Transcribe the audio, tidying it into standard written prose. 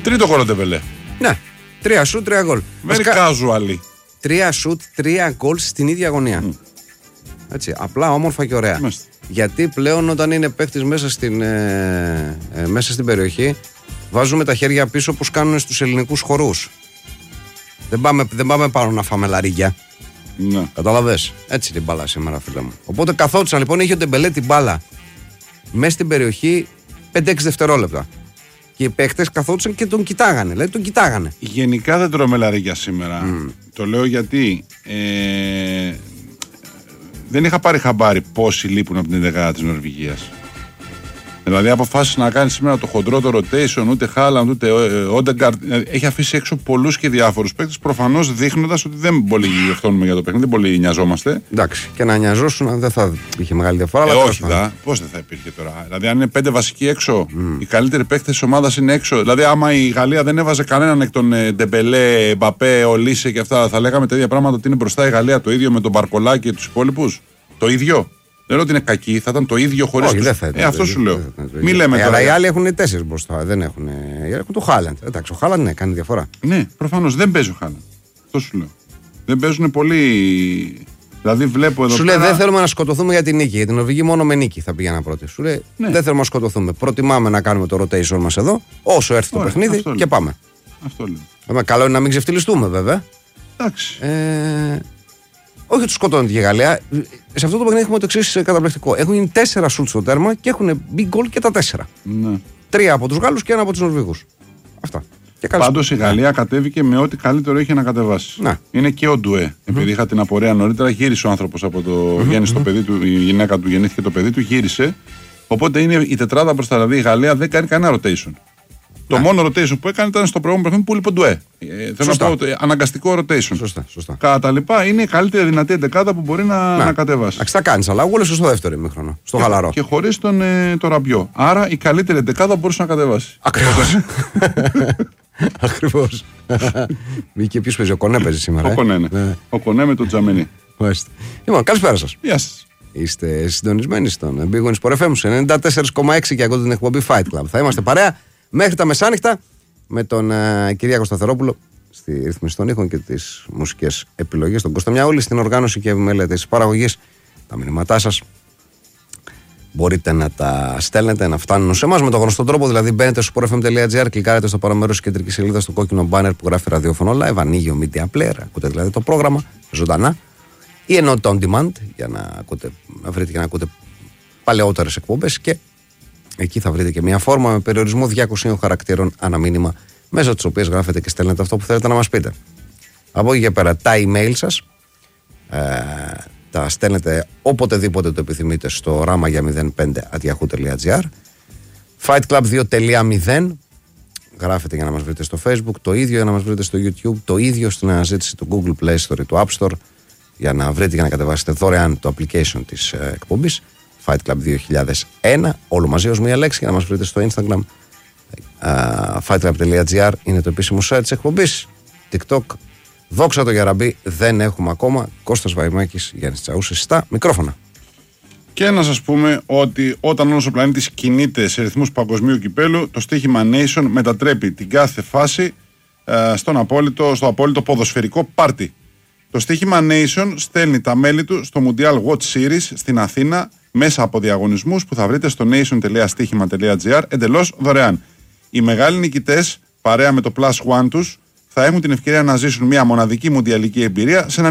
Τρίτο γκολ ο Ντεμπελέ. Ναι, 3 σουτ, 3 γκολ. Very casual. 3 σουτ, 3 γκολ στην ίδια γωνία. Έτσι, απλά όμορφα και ωραία. Μάλιστα. Γιατί πλέον όταν είναι παίχτης μέσα στην περιοχή, βάζουμε τα χέρια πίσω όπως κάνουν στους ελληνικούς χορούς. Δεν πάμε πάνω να φάμε λαρίκια. Ναι. Καταλαβες. Έτσι την μπάλα σήμερα, φίλε μου. Οπότε καθόντουσαν λοιπόν, είχε ο Ντεμπελέ την μπάλα μέσα στην περιοχή 5-6 δευτερόλεπτα. Και οι παίχτες καθόντουσαν και τον κοιτάγανε. Δηλαδή τον κοιτάγανε. Γενικά δεν τρώμε λαρίκια σήμερα. Το λέω γιατί δεν είχα πάρει χαμπάρι πόσοι λείπουν από την 11η της Νορβηγίας. Δηλαδή αποφάσισε να κάνει σήμερα το χοντρό, το rotation, ούτε Χάλαντ, ούτε Όντεγκαρντ. Έχει αφήσει έξω πολλούς και διάφορους παίκτες, προφανώς δείχνοντας ότι δεν πολύ γελιοχτώνουμε για το παιχνίδι, δεν πολύ νοιαζόμαστε. Εντάξει, και να νοιαζόσουν δεν θα είχε μεγάλη διαφορά. Αλλά όχι, πώς δεν θα υπήρχε τώρα. Δηλαδή, αν είναι 5 βασικοί έξω, οι καλύτεροι παίκτες της ομάδας είναι έξω. Δηλαδή, άμα η Γαλλία δεν έβαζε κανέναν εκ των Ντεμπελέ, Μπαπέ, Ολίσε και αυτά, θα λέγαμε τα ίδια πράγματα ότι είναι μπροστά η Γαλλία το ίδιο με τον Μπαρκολά και τους υπόλοιπους. Το ίδιο. Δεν λέω ότι είναι κακή, θα ήταν το ίδιο χωρίς. Όχι, δεν θα ήταν. Αυτό σου λέω. Μη λέμε τώρα. Αλλά οι άλλοι έχουν 4 μπροστά. Δεν έχουν. Έχουν το Χάλαντ. Εντάξει, ο Χάλαντ ναι, κάνει διαφορά. Ναι, προφανώς δεν παίζει ο Χάλαντ. Αυτό σου λέω. Δεν παίζουν πολύ. Δηλαδή βλέπω εδώ. Σου λέει δεν θέλουμε να σκοτωθούμε για την νίκη. Για την Νορβηγία μόνο με νίκη θα πήγαινα πρώτη. Σου λέει δεν θέλουμε να σκοτωθούμε. Προτιμάμε να κάνουμε το rotation μας εδώ, όσο έρθει το παιχνίδι και πάμε. Αυτό λέω. Καλό είναι να μην ξεφτυλιστούμε βέβαια. Εντάξει. Όχι ότι σκοτώνεται και η Γαλλία. Σε αυτό το παιχνίδι έχουμε το εξής καταπληκτικό. Έχουν γίνει 4 σουτ στο τέρμα και έχουν μπει γκολ και τα 4. Ναι. 3 από τους Γάλλους και 1 από τους Νορβηγούς. Αυτά. Πάντως η Γαλλία κατέβηκε με ό,τι καλύτερο είχε να κατεβάσει. Ναι. Είναι και ο Ντουέ. Επειδή είχα την απορία νωρίτερα, γύρισε ο άνθρωπος από το. Γέννησε το παιδί του, η γυναίκα του γεννήθηκε το παιδί του, γύρισε. Οπότε είναι η τετράδα μπροστά. Δηλαδή η Γαλλία δεν κάνει κανένα rotation. Το μόνο rotation που έκανε ήταν στο προηγούμενο παιχνίδι που λείπει ο Ντουέ. Θέλω να πω αναγκαστικό rotation. Σωστά. Κατά τα λοιπά είναι η καλύτερη δυνατή εντεκάδα που μπορεί να κατεβάσει. Εντάξει, τα κάνει, αλλά όλε στο δεύτερο ημίχρονο. Στο χαλαρό. Και χωρίς το Ραμπιό. Άρα η καλύτερη εντεκάδα μπορούσε να κατεβάσει. Ακριβώς. Βγήκε ποιος παίζει, ο Κονέ παίζει σήμερα. Ο Κονέ, ναι. Ο Κονέ με τον Τζαμενί. Λοιπόν, καλησπέρα σας. Γεια σας. Είστε συντονισμένοι στον Big Win Sport FM 94,6 και ακούτε την εκπομπή Fight Club. Θα είμαστε παρέα μέχρι τα μεσάνυχτα με τον Κυριάκο Σταθερόπουλο στη ρύθμιση των ήχων και τις μουσικές επιλογές, τον Κώστα Μιαούλη στην οργάνωση και επιμέλεια της παραγωγής. Τα μηνύματά σας μπορείτε να τα στέλνετε, να φτάνουν σε εμάς με τον γνωστό τρόπο. Δηλαδή, μπαίνετε στο sportfm.gr, κλικάρετε στο παραμέρος της κεντρικής σελίδας στο κόκκινο banner που γράφει ραδιόφωνο live, ανοίγει ο Media Player, ακούτε δηλαδή το πρόγραμμα ζωντανά ή εννοείται on demand για να βρείτε και να ακούτε παλαιότερες εκπομπές και εκεί θα βρείτε και μια φόρμα με περιορισμό 200 χαρακτήρων ανά μήνυμα, μέσα τις οποίες γράφετε και στέλνετε αυτό που θέλετε να μας πείτε. Από εκεί και πέρα τα email σας τα στέλνετε οποτεδήποτε το επιθυμείτε στο rama05@yahoo.gr. Fightclub 2.0 γράφετε για να μας βρείτε στο Facebook, το ίδιο για να μας βρείτε στο YouTube, το ίδιο στην αναζήτηση του Google Play Store ή του App Store για να βρείτε και να κατεβάσετε δωρεάν το application της εκπομπής Fight Club 2001, όλο μαζί ως μία λέξη, για να μας βρείτε στο Instagram fightclub.gr είναι το επίσημο site της εκπομπής. TikTok, δόξα το Γεραμπή, δεν έχουμε ακόμα. Κώστας Βαϊμάκης, Γιάννης Τσαούσης στα μικρόφωνα. Και να σας πούμε ότι όταν όλος ο πλανήτης κινείται σε ρυθμούς παγκοσμίου κυπέλου, το στοίχημα Nation μετατρέπει την κάθε φάση στο απόλυτο ποδοσφαιρικό πάρτι. Το στοίχημα Nation στέλνει τα μέλη του στο Mundial Watch Series στην Αθήνα μέσα από διαγωνισμούς που θα βρείτε στο nation.stihima.gr εντελώς δωρεάν. Οι μεγάλοι νικητές, παρέα με το Plus One τους, θα έχουν την ευκαιρία να ζήσουν μια μοναδική μουντιαλική εμπειρία σε ένα